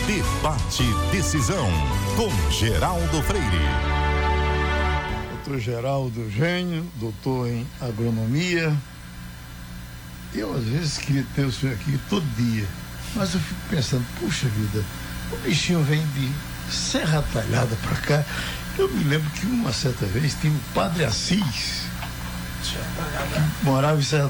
Debate Decisão, com Geraldo Freire. Doutor Geraldo Gênio, doutor em agronomia. Eu às vezes queria ter o senhor aqui todo dia, mas eu fico pensando, puxa vida, o bichinho vem de Serra Talhada pra cá. Eu me lembro que uma certa vez tinha o Padre Assis, que morava em Serra